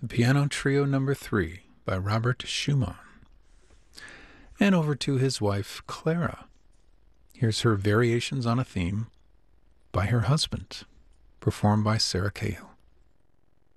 the Piano Trio Number 3 by Robert Schumann. And over to his wife, Clara. Here's her Variations on a Theme by her husband, performed by Sarah Cahill.